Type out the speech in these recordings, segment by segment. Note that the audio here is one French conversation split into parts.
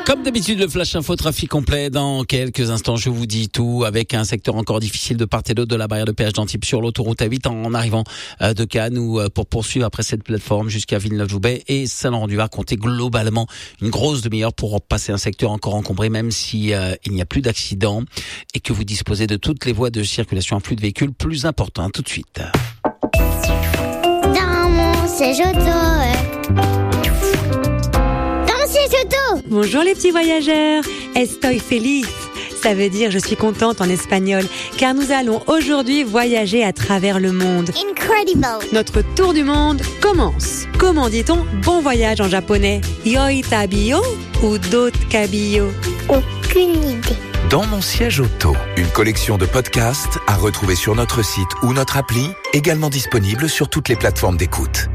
Comme d'habitude, le flash info trafic complet. Dans quelques instants, je vous dis tout, avec un secteur encore difficile de part et d'autre de la barrière de péage d'Antibes sur l'autoroute A8 en arrivant de Cannes, ou pour poursuivre après cette plateforme jusqu'à Villeneuve-Loubet et Saint-Laurent-du-Var. Comptez globalement une grosse demi-heure pour passer un secteur encore encombré, même si il n'y a plus d'accidents et que vous disposez de toutes les voies de circulation, un flux de véhicules plus important. Tout de suite. Dans mon siège auto. Bonjour les petits voyageurs, estoy feliz, ça veut dire je suis contente en espagnol, car nous allons aujourd'hui voyager à travers le monde. Incredible. Notre tour du monde commence. Comment dit-on bon voyage en japonais? Yoi tabiyo ou dote kabiyo? Aucune idée. Dans mon siège auto, une collection de podcasts à retrouver sur notre site ou notre appli, également disponible sur toutes les plateformes d'écoute.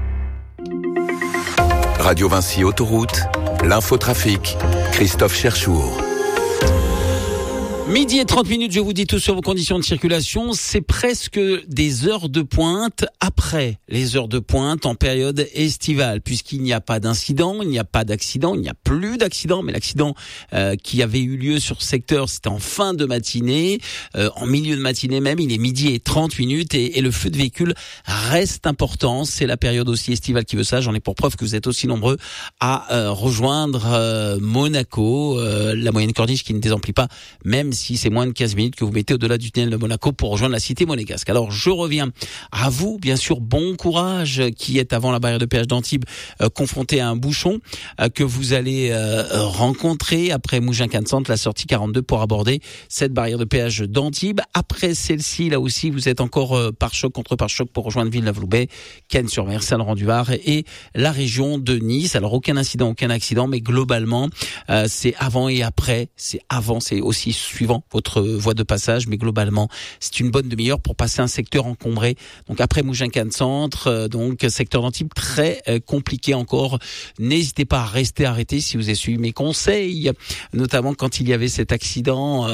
Radio Vinci Autoroute, l'infotrafic, Christophe Cherchour. Midi et 30 minutes, je vous dis tout sur vos conditions de circulation. C'est presque des heures de pointe après les heures de pointe en période estivale, puisqu'il n'y a pas d'incident, il n'y a pas d'accident, il n'y a plus d'accident, mais l'accident qui avait eu lieu sur ce secteur, c'était en fin de matinée, en milieu de matinée même, il est midi et 30 minutes et le flux de véhicules reste important. C'est la période aussi estivale qui veut ça. J'en ai pour preuve que vous êtes aussi nombreux à rejoindre Monaco, la moyenne corniche qui ne désemplit pas, même si c'est moins de 15 minutes que vous mettez au-delà du tunnel de Monaco pour rejoindre la cité monégasque. Alors, je reviens à vous, bien sûr, bon courage qui êtes avant la barrière de péage d'Antibes, confronté à un bouchon que vous allez rencontrer après Mougins-Cannes-Centre, la sortie 42 pour aborder cette barrière de péage d'Antibes. Après celle-ci, là aussi, vous êtes encore pare-choc contre pare-choc pour rejoindre Villeneuve-Loubet, Cannes-sur-Mer, Saint-Laurent-du-Var et la région de Nice. Alors, aucun incident, aucun accident, mais globalement, c'est avant et après. C'est avant, c'est aussi suivant votre voie de passage, mais globalement, c'est une bonne demi-heure pour passer un secteur encombré. Donc après Mougins-Cannes-Centre, donc secteur d'Antibes très compliqué encore. N'hésitez pas à rester arrêté si vous avez suivi mes conseils, notamment quand il y avait cet accident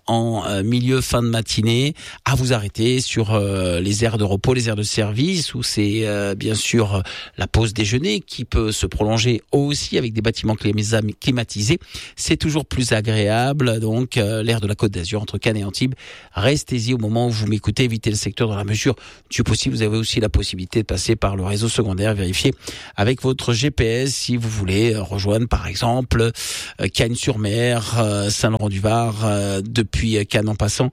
en milieu fin de matinée, à vous arrêter sur les aires de repos, les aires de service, où c'est bien sûr la pause déjeuner qui peut se prolonger aussi avec des bâtiments climatisés. C'est toujours plus agréable, donc l'aire de la Côte d'Azur entre Cannes et Antibes. Restez-y au moment où vous m'écoutez, évitez le secteur dans la mesure du possible. Vous avez aussi la possibilité de passer par le réseau secondaire, vérifier avec votre GPS si vous voulez rejoindre par exemple Cannes-sur-Mer, Saint-Laurent-du-Var, depuis Cannes en passant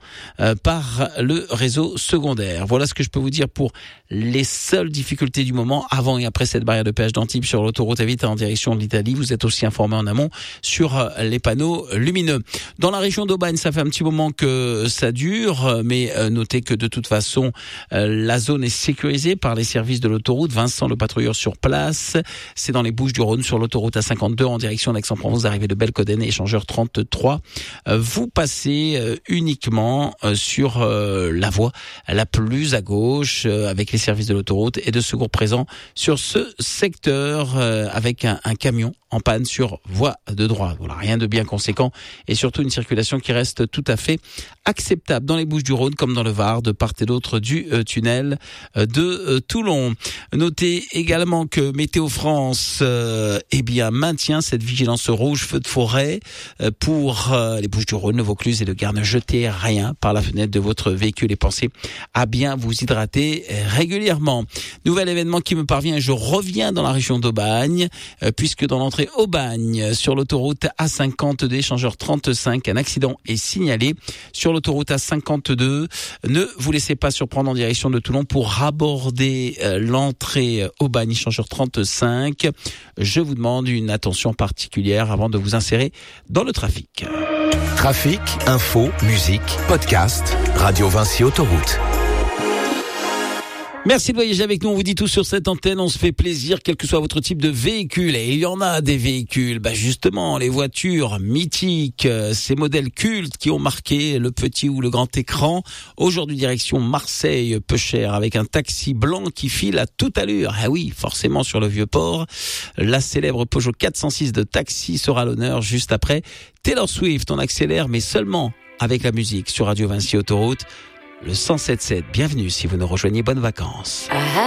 par le réseau secondaire. Voilà ce que je peux vous dire pour les seules difficultés du moment avant et après cette barrière de péage d'Antibes sur l'autoroute A8 en direction de l'Italie. Vous êtes aussi informé en amont sur les panneaux lumineux. Dans la région d'Aubagne, ça fait un petit moment que ça dure, mais notez que de toute façon, la zone est sécurisée par les services de l'autoroute. Vincent, le patrouilleur sur place, c'est dans les Bouches-du-Rhône sur l'autoroute A52 en direction d'Aix-en-Provence, arrivée de Belcoden et échangeur 33. Vous passez uniquement sur la voie la plus à gauche avec les services de l'autoroute et de secours présents sur ce secteur avec un camion en panne sur voie de droite. Voilà, rien de bien conséquent et surtout une circulation qui reste tout à fait acceptable dans les Bouches-du-Rhône comme dans le Var, de part et d'autre du tunnel de Toulon. Notez également que Météo France maintient cette vigilance rouge feu de forêt pour les Bouches-du-Rhône, le Vaucluse et le Gard. Ne jetez rien par la fenêtre de votre véhicule et pensez à bien vous hydrater régulièrement. Nouvel événement qui me parvient, je reviens dans la région d'Aubagne puisque dans l'entrée Aubagne sur l'autoroute A52 échangeur 35, un accident est signalé sur l'autoroute A52. Ne vous laissez pas surprendre en direction de Toulon pour aborder l'entrée Aubagne échangeur 35. Je vous demande une attention particulière avant de vous insérer dans le trafic. Trafic, info, musique, podcast, Radio Vinci Autoroute. Merci de voyager avec nous, on vous dit tout sur cette antenne, on se fait plaisir quel que soit votre type de véhicule. Et il y en a des véhicules, justement les voitures mythiques, ces modèles cultes qui ont marqué le petit ou le grand écran. Aujourd'hui direction Marseille, peu cher, avec un taxi blanc qui file à toute allure. Ah oui, forcément sur le Vieux-Port. La célèbre Peugeot 406 de taxi sera à l'honneur juste après. Taylor Swift, on accélère mais seulement avec la musique sur Radio Vinci Autoroute. Le 107.7, bienvenue si vous nous rejoignez, bonnes vacances.